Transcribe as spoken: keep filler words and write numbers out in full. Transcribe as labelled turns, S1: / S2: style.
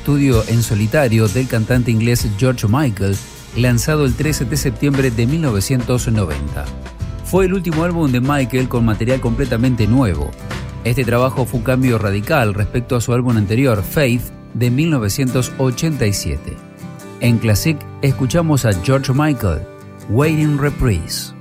S1: estudio en solitario del cantante inglés George Michael, lanzado el trece de septiembre de mil novecientos noventa. Fue el último álbum de Michael con material completamente nuevo. Este trabajo fue un cambio radical respecto a su álbum anterior, Faith, de mil novecientos ochenta y siete. En Classic escuchamos a George Michael, Waiting Reprise.